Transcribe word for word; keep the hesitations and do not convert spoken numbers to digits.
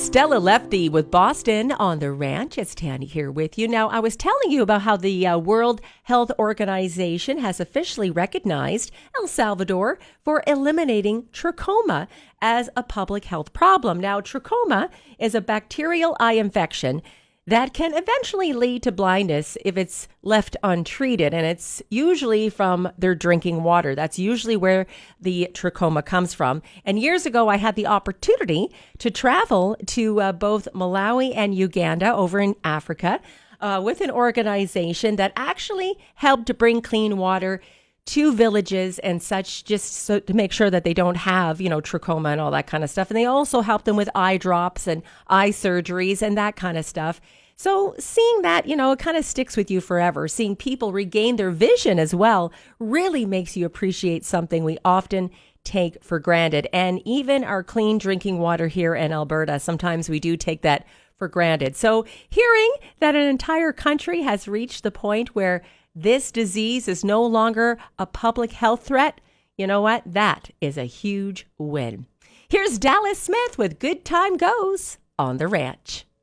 Stella Lefty with Boston on the Ranch. It's Tanny here with you. Now, I was telling you about how the uh, World Health Organization has officially recognized El Salvador for eliminating trachoma as a public health problem. Now, trachoma is a bacterial eye infection that can eventually lead to blindness if it's left untreated. And it's usually from their drinking water. That's usually where the trachoma comes from. And years ago, I had the opportunity to travel to uh, both Malawi and Uganda over in Africa uh, with an organization that actually helped to bring clean water to villages and such, just so to make sure that they don't have, you know, trachoma and all that kind of stuff. And they also help them with eye drops and eye surgeries and that kind of stuff. So seeing that, you know, it kind of sticks with you forever. Seeing people regain their vision as well really makes you appreciate something we often take for granted. And even our clean drinking water here in Alberta, sometimes we do take that for granted. So hearing that an entire country has reached the point where this disease is no longer a public health threat, you know what? That is a huge win. Here's Dallas Smith with Good Time Goes on the Ranch.